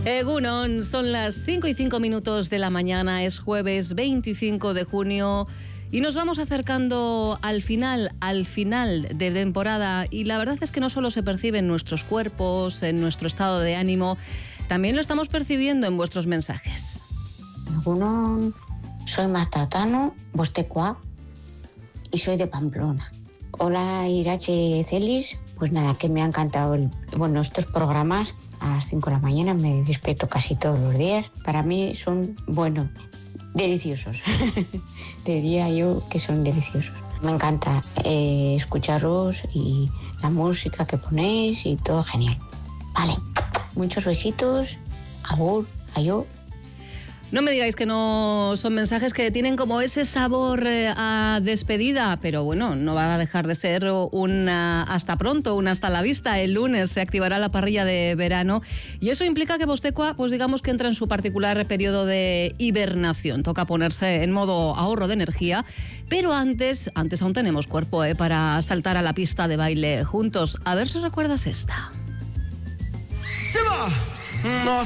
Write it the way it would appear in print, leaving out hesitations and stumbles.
Egunon, son las 5:05 de la mañana, es jueves 25 de junio y nos vamos acercando al final de temporada, y la verdad es que no solo se percibe en nuestros cuerpos, en nuestro estado de ánimo, también lo estamos percibiendo en vuestros mensajes. Egunon, soy Marta Otano, bostecoa, y soy de Pamplona. Hola Irache Celis, pues nada, que me ha encantado estos programas. A las 5 de la mañana me despierto casi todos los días. Para mí son, deliciosos. Te diría yo que son deliciosos. Me encanta escucharos y la música que ponéis y todo genial. Vale, muchos besitos. Agur, adiós. No me digáis que no son mensajes que tienen como ese sabor a despedida, pero bueno, no va a dejar de ser un hasta pronto, un hasta la vista. El lunes se activará la parrilla de verano y eso implica que Bostecoa, pues digamos que entra en su particular periodo de hibernación. Toca ponerse en modo ahorro de energía, pero antes aún tenemos cuerpo para saltar a la pista de baile juntos. A ver si recuerdas esta. ¡Se va! No